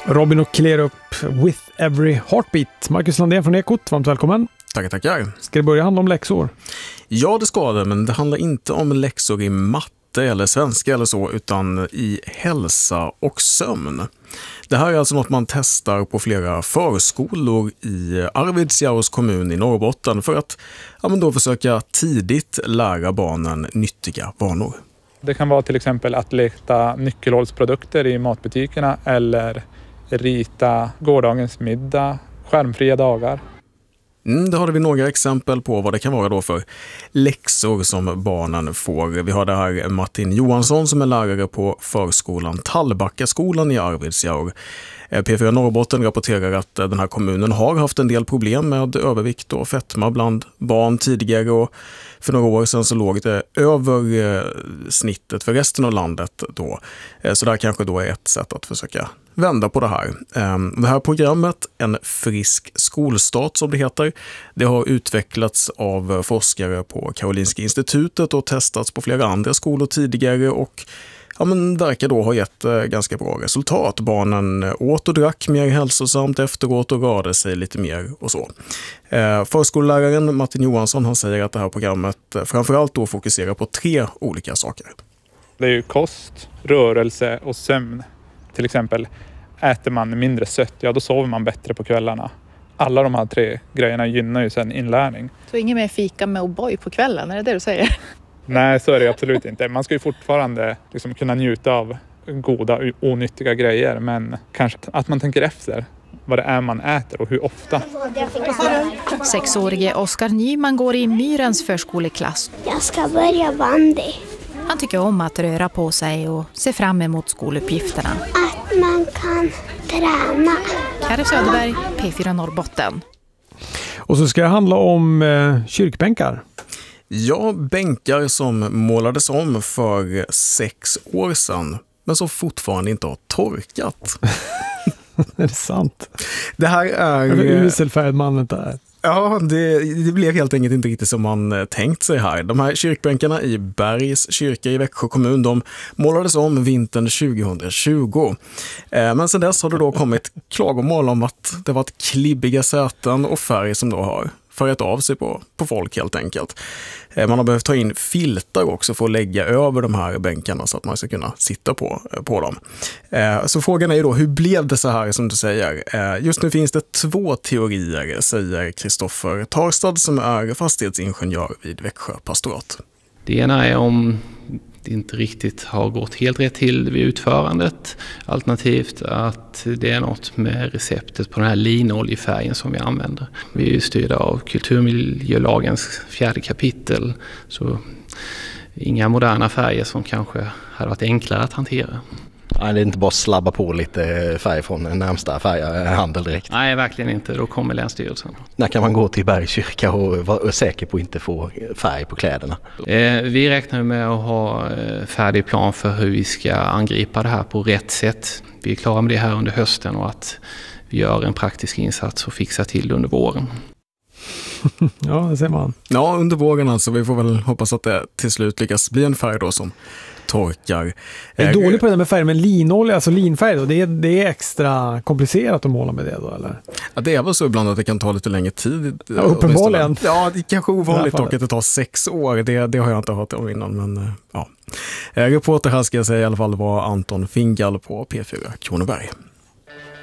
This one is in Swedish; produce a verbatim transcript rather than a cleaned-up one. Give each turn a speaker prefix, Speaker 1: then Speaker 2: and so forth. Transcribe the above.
Speaker 1: Robin och Clear upp With Every Heartbeat. Marcus Landén från Ekot, varmt välkommen.
Speaker 2: Tackar, tackar.
Speaker 1: Ska det börja handla om läxor?
Speaker 2: Ja, det ska det, men det handlar inte om läxor i matte eller svenska eller så, utan i hälsa och sömn. Det här är alltså något man testar på flera förskolor i Arvidsjaurs kommun i Norrbotten för att ja, men då försöka tidigt lära barnen nyttiga vanor.
Speaker 3: Det kan vara till exempel att leta nyckelhålsprodukter i matbutikerna eller rita gårdagens middag, skärmfria dagar.
Speaker 2: Mm, det har vi några exempel på vad det kan vara då för läxor som barnen får. Vi har det här Martin Johansson som är lärare på förskolan Tallbackaskolan i Arvidsjaur. P fyra Norrbotten rapporterar att den här kommunen har haft en del problem med övervikt och fetma bland barn tidigare, och för några år sedan så låg det över snittet för resten av landet då. Så det här kanske då är ett sätt att försöka vända på det här. Det här programmet, En frisk skolstart som det heter, det har utvecklats av forskare på Karolinska institutet och testats på flera andra skolor tidigare och ja, men verkar då ha gett eh, ganska bra resultat. Barnen åt och drack mer hälsosamt efteråt och rörde sig lite mer och så. Eh, förskolläraren Martin Johansson, han säger att det här programmet eh, framförallt då fokuserar på tre olika saker.
Speaker 3: Det är ju kost, rörelse och sömn. Till exempel äter man mindre sött, ja då sover man bättre på kvällarna. Alla de här tre grejerna gynnar ju sedan inlärning.
Speaker 4: Så ingen mer fika med O'boy på kvällen, är det det du säger?
Speaker 3: Nej, så är det absolut inte. Man ska ju fortfarande liksom kunna njuta av goda, onyttiga grejer. Men kanske att man tänker efter vad det är man äter och hur ofta.
Speaker 5: Sexårige Oskar Nyman går i Myrens förskoleklass.
Speaker 6: Jag ska börja bandy.
Speaker 5: Han tycker om att röra på sig och se fram emot skoluppgifterna.
Speaker 6: Att man kan träna.
Speaker 5: Kari Söderberg, P fyra Norrbotten.
Speaker 1: Och så ska det handla om eh, kyrkbänkar.
Speaker 2: Ja, bänkar som målades om för sex år sedan men som fortfarande inte har torkat.
Speaker 1: Är det sant?
Speaker 2: Det här är...
Speaker 1: Hur uselfärd mannen där.
Speaker 2: Ja, det, det blev helt enkelt inte riktigt som man tänkt sig här. De här kyrkbänkarna i Bergs kyrka i Växjö kommun, de målades om vintern tjugohundratjugo. Eh, men sedan dess har det då kommit klagomål om att det varit klibbiga säten och färg som då har färgat av sig på, på folk helt enkelt. Eh, man har behövt ta in filtar också för att lägga över de här bänkarna så att man ska kunna sitta på, på dem. Eh, så frågan är ju då, hur blev det så här som du säger? Eh, just nu finns det två teorier, säger Kristoffer Tarstad som är fastighetsingenjör vid Växjö pastorat.
Speaker 7: Det ena är om det inte riktigt har gått helt rätt till vid utförandet. Alternativt att det är något med receptet på den här linoljefärgen som vi använder. Vi är ju styrda av kulturmiljölagens fjärde kapitel, så inga moderna färger som kanske hade varit enklare att hantera.
Speaker 8: Nej, det är inte bara slabba på lite färg från den närmsta färghandel direkt.
Speaker 7: Nej, verkligen inte. Då kommer Länsstyrelsen.
Speaker 8: När kan man gå till Bergs kyrka och vara säker på att inte få färg på kläderna?
Speaker 7: Eh, vi räknar med att ha färdig plan för hur vi ska angripa det här på rätt sätt. Vi är klara med det här under hösten och att vi gör en praktisk insats och fixar till det under våren.
Speaker 1: Ja, det ser man.
Speaker 2: Ja, under våren alltså. Vi får väl hoppas att det till slut lyckas bli en färg då som torkar.
Speaker 1: Jag är dålig på det med färg, men linolja, alltså linfärg då, det är, det är extra komplicerat att måla med det då, eller?
Speaker 2: Ja, det är väl så ibland att det kan ta lite längre tid.
Speaker 1: Ja, uppenbarligen.
Speaker 2: Ja, det är kanske ovanligt dock att det tar sex år. Det, det har jag inte hört om innan, men ja. Reporter här ska jag säga i alla fall var Anton Fingal på P fyra Kronoberg.